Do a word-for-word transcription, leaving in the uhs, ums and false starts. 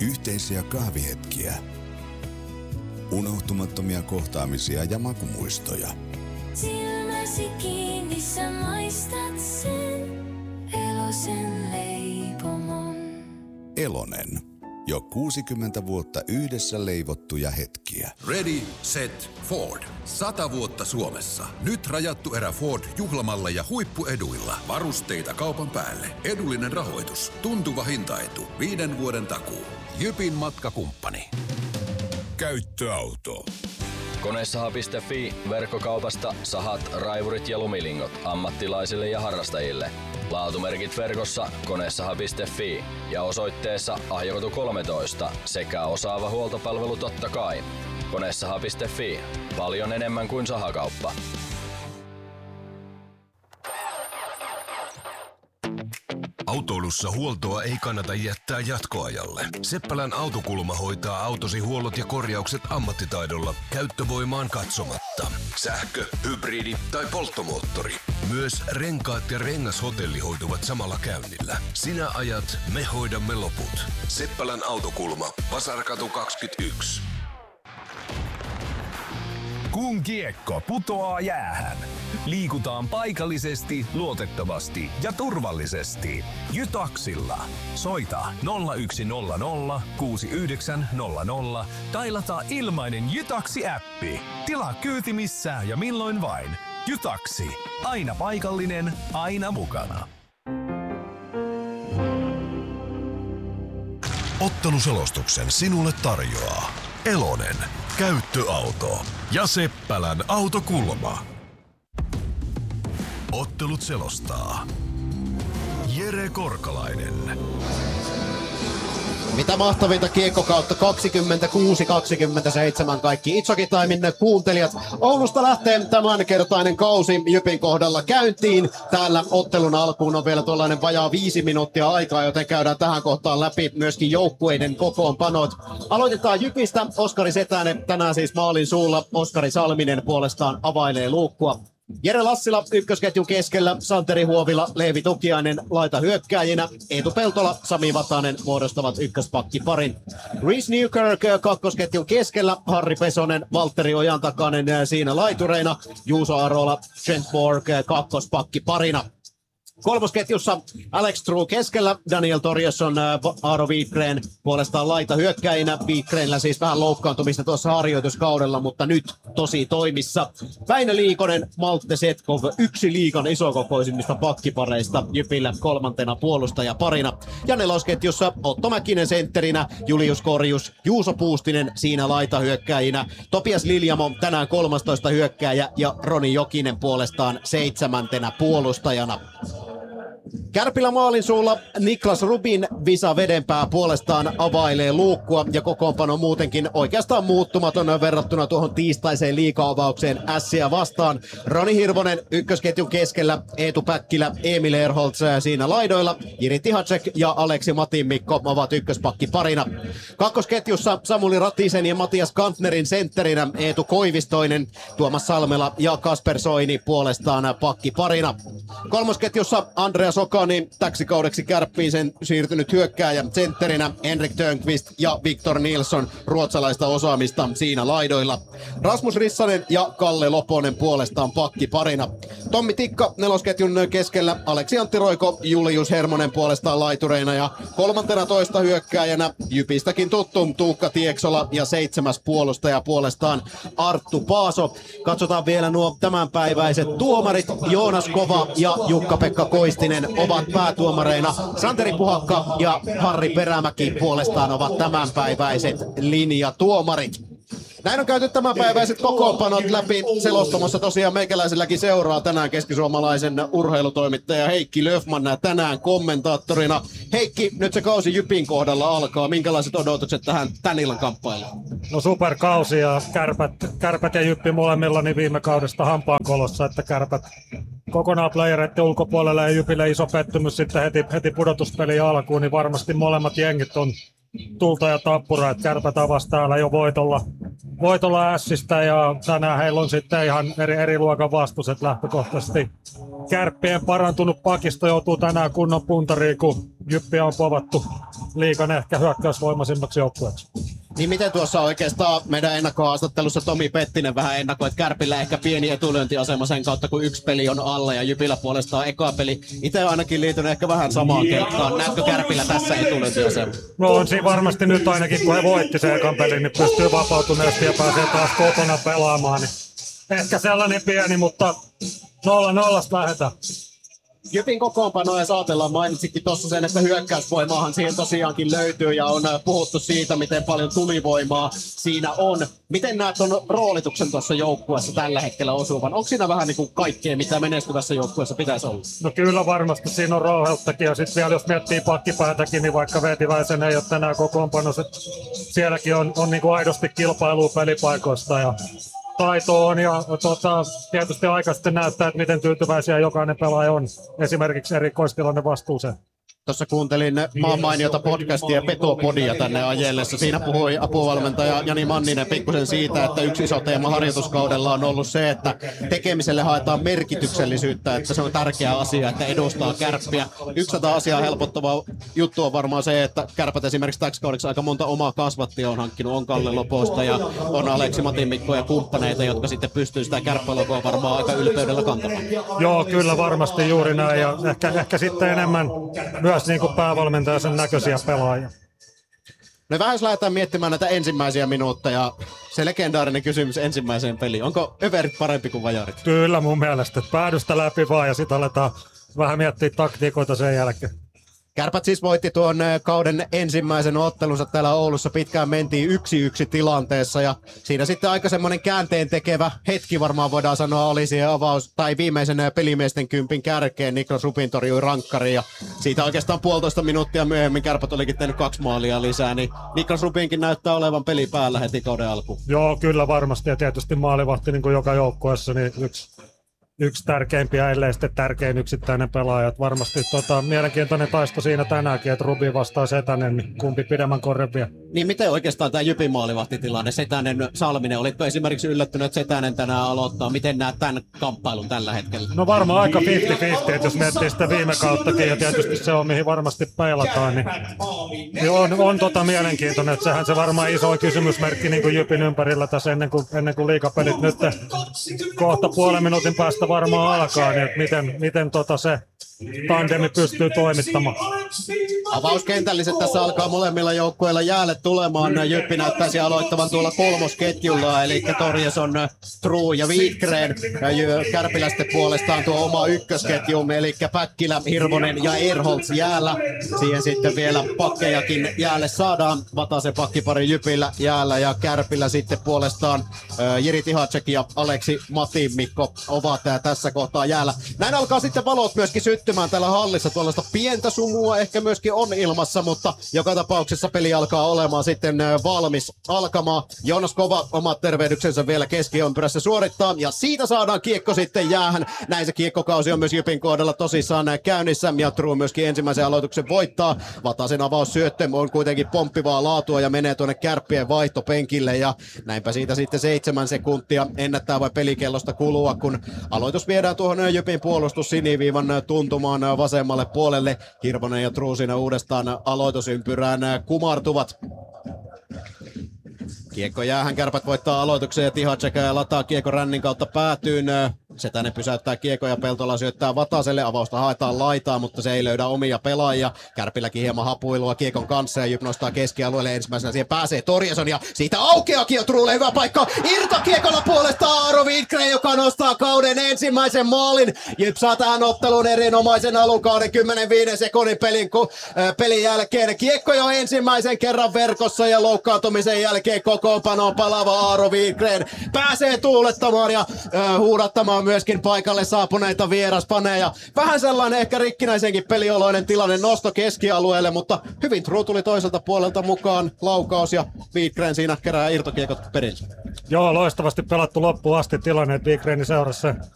Yhteisiä kahvihetkiä. Unohtumattomia kohtaamisia ja makumuistoja. Silmäsi kiinni, sä maistat sen. Elosen leipomon. Elonen. Jo kuusikymmentä vuotta yhdessä leivottuja hetkiä. Ready, set, Ford. Sata vuotta Suomessa. Nyt rajattu erä Ford juhlamalla ja huippueduilla. Varusteita kaupan päälle. Edullinen rahoitus. Tuntuva hintaetu. Viiden vuoden takuu. Jypin matkakumppani. Käyttöauto. Konesaha piste fi verkkokaupasta sahat, raivurit ja lumilingot ammattilaisille ja harrastajille. Laatumerkit verkossa konesaha piste fi ja osoitteessa Ahjokotu kolmetoista sekä osaava huoltopalvelu totta kai. konesaha piste fi. Paljon enemmän kuin sahakauppa. Autoilussa huoltoa ei kannata jättää jatkoajalle. Seppälän Autokulma hoitaa autosi huollot ja korjaukset ammattitaidolla käyttövoimaan katsomatta. Sähkö, hybridi tai polttomoottori. Myös renkaat ja rengashotelli hoituvat samalla käynnillä. Sinä ajat, me hoidamme loput. Seppälän Autokulma, Vasarkatu kaksikymmentäyksi. Kun kiekko putoaa jäähän, liikutaan paikallisesti, luotettavasti ja turvallisesti. Jytaksilla. Soita nolla yksi nolla nolla kuusi yhdeksän nolla nolla tai lataa ilmainen Jytaksi-appi. Tilaa kyyti missään ja milloin vain. Jytaksi. Aina paikallinen, aina mukana. Otteluselostuksen sinulle tarjoaa Elonen, käyttöauto ja Seppälän Autokulma. Ottelut selostaa Jere Korkalainen. Mitä mahtavinta kiekkokautta kaksikymmentäkuusi kaksikymmentäseitsemän kaikki Itsoki Timen kuuntelijat. Oulusta lähtee tämänkertainen kausi Jypin kohdalla käyntiin. Täällä ottelun alkuun on vielä tuollainen vajaa viisi minuuttia aikaa, joten käydään tähän kohtaan läpi myöskin joukkueiden kokoonpanot. Aloitetaan Jypistä. Oskari Setänen tänään siis maalin suulla. Oskari Salminen puolestaan availee luukkua. Jere Lassila ykkösketjun keskellä, Santeri Huovila, Leevi Tukiainen laita hyökkääjinä, Eetu Peltola, Sami Vatanen muodostavat ykköspakkiparin. Reece Newkirk kakkosketjun keskellä, Harri Pesonen, Valtteri Ojantakainen siinä laitureina, Juuso Arola, Trent Borg kakkospakkiparina. Kolmosketjussa Alex True keskellä, Daniel Torjesson, Aaro Wikgren puolestaan laita hyökkäinä. Wikgrenillä siis vähän loukkaantumista tuossa harjoituskaudella, mutta nyt tosi toimissa. Väinö Liikonen, Malte Setkov, yksi liigan isokokoisimmista pakkipareista Jypillä kolmantena puolustajaparina. Ja nelosketjussa Otto Mäkinen sentterinä, Julius Korjus, Juuso Puustinen siinä laita hyökkäinä. Topias Liljamo tänään kolmastoista hyökkääjä ja Roni Jokinen puolestaan seitsemäntenä puolustajana. Kärpillä maalin suulla Niklas Rubin, Visa Vedenpää puolestaan availee luukkua ja kokoonpano muutenkin oikeastaan muuttumaton verrattuna tuohon tiistaiseen liiga-avaukseen Ässiä vastaan. Roni Hirvonen ykkösketjun keskellä, Eetu Päkkilä, Emil Erholtz siinä laidoilla, Jiri Tihacek ja Aleksi Matinmikko ovat ykköspakkiparina. Kakkosketjussa Samuli Ratisen ja Matias Kantnerin sentterinä Eetu Koivistoinen, Tuomas Salmela ja Kasper Soini puolestaan pakkiparina. Kolmosketjussa Andreas Okani, täksi kaudeksi Kärppiin sen siirtynyt hyökkääjä sentterinä, Henrik Törnqvist ja Victor Nilsson ruotsalaista osaamista siinä laidoilla. Rasmus Rissanen ja Kalle Loponen puolestaan pakkiparina. Tommi Tikka nelosketjun keskellä, Aleksi Antti Roiko, Julius Hermonen puolestaan laitureina ja kolmantena toista hyökkääjänä Jypistäkin tuttu Tuukka Tieksola ja seitsemäs puolustaja puolestaan Arttu Paaso. Katsotaan vielä nuo tämänpäiväiset tuomarit. Joonas Kova ja Jukka-Pekka Koistinen ovat päätuomareina. Santeri Puhakka ja Harri Perämäki puolestaan ovat tämänpäiväiset linjatuomarit. Näin on käyty tämänpäiväiset kokoonpanot läpi selostamossa. Tosiaan meikäläiselläkin seuraa tänään keskisuomalaisen urheilutoimittaja Heikki Löfman tänään kommentaattorina. Heikki, nyt se kausi Jypin kohdalla alkaa. Minkälaiset odotukset tähän tän illan kamppailuun? No superkausi ja kärpät, kärpät ja Jyppi molemmilla niin viime kaudesta hampaankolossa, että kärpät kokonaan playereiden ulkopuolella ja Jypille iso pettymys sitten heti, heti pudotuspeli alkuun, niin varmasti molemmat jengit on tulta ja tappura, että kärpät avasi täällä jo voitolla, voitolla Ässistä ja tänään heillä on sitten ihan eri, eri luokan vastuset lähtökohtaisesti. Kärppien parantunut pakisto joutuu tänään kunnon puntariin, kun Jyppiä on povattu liigan ehkä hyökkäysvoimaisimmaksi joukkueeksi. Niin miten tuossa oikeastaan meidän ennakkohaastattelussa Tomi Pettinen vähän ennakoi, että Kärpillä ehkä pieni etulyöntiasema sen kautta, kun yksi peli on alla ja Jypillä puolestaan eka peli. Itse ainakin liityn ehkä vähän samaan kelkkaan. Näetkö Kärpillä tässä etulyöntiasema? No on siinä varmasti nyt ainakin, kun he voitti sen ekan pelin, niin pystyy vapautuneesti ja pääsee taas kotona pelaamaan. Niin ehkä sellainen pieni, mutta nolla nollasta lähdetään. Jypin kokoonpanoa ja saatellaan, mainitsikin tuossa sen, että hyökkäysvoimaahan siihen tosiaankin löytyy ja on puhuttu siitä, miten paljon tulivoimaa siinä on. Miten näet on roolituksen tuossa joukkueessa tällä hetkellä osuvan? Onko siinä vähän niin kuin kaikkea, mitä menestyvässä joukkueessa pitäisi olla? No kyllä varmasti siinä on rauheuttakin ja sitten vielä jos miettii pakkipäätäkin, niin vaikka Veetiväisen ei ole tänään kokoonpanossa, sielläkin on, on niin kuin aidosti kilpailua pelipaikoista ja taito on ja tota, tietysti aika sitten näyttää, että miten tyytyväisiä jokainen pelaaja on esimerkiksi erikoistilanne vastuuseen. Tuossa kuuntelin maan mainiota podcastia Petopodia tänne ajellessa. Siinä puhui apuvalmentaja Jani Manninen pikkusen siitä, että yksi iso teema harjoituskaudella on ollut se, että tekemiselle haetaan merkityksellisyyttä, että se on tärkeä asia, että edustaa Kärppiä. Yksi tätä asiaa helpottava juttu on varmaan se, että Kärpät esimerkiksi täksi kaudeksi aika monta omaa kasvattia on hankkinut. On Kalle Loposta ja on Aleksi Matinmikko ja kumppaneita, jotka sitten pystyy sitä kärppälogoa varmaan aika ylpeydellä kantamaan. Joo, kyllä varmasti juuri näin ja ehkä, ehkä sitten enemmän myös niin kuin päävalmentaja sen näköisiä pelaajia. No vähän jos lähdetään miettimään näitä ensimmäisiä minuutteja. Se legendaarinen kysymys ensimmäiseen peliin. Onko överit parempi kuin vajarit? Kyllä mun mielestä. Päädystä läpi vaan ja sitten aletaan vähän miettiä taktiikoita sen jälkeen. Kärpät siis voitti tuon kauden ensimmäisen ottelunsa täällä Oulussa. Pitkään mentiin yksi yksi tilanteessa ja siinä sitten aika semmoinen käänteen tekevä hetki varmaan voidaan sanoa oli siihen avaus tai viimeisen pelimiesten kympin kärkeen. Niklas Rubin torjui rankkari ja siitä oikeastaan puolitoista minuuttia myöhemmin Kärpät olikin tehnyt kaksi maalia lisää. Niin Niklas Rubinkin näyttää olevan peli päällä heti kauden alkuun. Joo, kyllä varmasti ja tietysti maalivahti niin kuin joka joukkueessa niin yksi. Yksi tärkeimpiä, ellei sitten tärkein yksittäinen pelaaja. Et varmasti tota, mielenkiintoinen taisto siinä tänäänkin, että Rubin vastaa Setänen, niin kumpi pidemmän korren vie. Niin miten oikeastaan tämä Jypin maalivahtitilanne, Setänen, Salminen, olitko esimerkiksi yllättynyt, että Setänen tänään aloittaa? Miten näet tämän kamppailun tällä hetkellä? No varmaan aika viisikymmentä viisikymmentä, että jos miettii sitä viime kauttakin, ja tietysti se on mihin varmasti peilataan, niin, niin on, on tota mielenkiintoinen, että sehän se varmaan iso kysymysmerkki niin kuin Jypin ympärillä tässä ennen kuin, ennen kuin liigapelit nyt kohta puolen minuutin päästä varmaan alkaa, niin että miten, miten tota se tandemi pystyy toimittamaan. Avauskentälliset tässä alkaa molemmilla joukkueilla jäälle tulemaan. Jyppi näyttäisi aloittavan tuolla kolmosketjulla, eli Torjesson, True ja Wikgren. Kärpiläisten puolestaan tuo oma ykkösketju, eli Päkkilä, Hirvonen ja Erholz jäällä. Siihen sitten vielä pakkejakin jäälle saadaan. Vatasen pakkipari Jypillä jäällä ja Kärpillä sitten puolestaan Jiri Tihacek ja Aleksi Matinmikko ovat tässä kohtaa jäällä. Näin alkaa sitten valot myöskin syttymään täällä hallissa. Tuollaista pientä sumua ehkä myöskin on ilmassa, mutta joka tapauksessa peli alkaa olemaan sitten valmis alkamaan. Joonas Kova omat tervehdyksensä vielä keskiympyrässä suorittaa ja siitä saadaan kiekko sitten jäähän. Näin se kiekkokausi on myös Jypin kohdalla tosissaan käynnissä ja True myöskin ensimmäisen aloituksen voittaa. Vatasen avaussyöttö on kuitenkin pomppivaa laatua ja menee tuonne Kärppien vaihtopenkille ja näinpä siitä sitten seitsemän sekuntia ennättää vai pelikellosta kulua, kun aloitus viedään tuohon Jypin puolustus siniviivan tuntumaan vasemmalle puolelle. Hirvonen ja True siinä uudestaan aloitusympyrään kumartuvat. Kiekko jäähän, Kärpät voittaa aloituksen ja Tihacek lataa kiekko rännin kautta päätyyn. Setänen pysäyttää kiekko ja Peltola syöttää Vataselle. Avausta haetaan laitaa, mutta se ei löydä omia pelaajia. Kärpilläkin hieman hapuilua kiekon kanssa ja Jyp nostaa keskialueelle ensimmäisenä. Siihen pääsee Torjesson ja siitä aukeakin on Trulle hyvä paikka. Irtokiekolla puolestaan Aaro Wikgren, joka nostaa kauden ensimmäisen maalin. Jyp saa tähän otteluun erinomaisen alukauden kymmenen viiden sekunnin pelin, ku, äh, pelin jälkeen. Kiekko jo ensimmäisen kerran verkossa ja loukkaantumisen jälkeen kokoonpanoon palava Aaro Wikgren pääsee tuulettamaan ja äh, huudattamaan myöskin paikalle saapuneita vieraspaneja. Vähän sellainen ehkä rikkinäisenkin pelioloinen tilanne nosto keskialueelle, mutta hyvin True tuli toiselta puolelta mukaan. Laukaus ja Wikgren siinä kerää irtokiekot perille. Joo, loistavasti pelattu loppuun asti tilanne, että Wikgrenin seurassa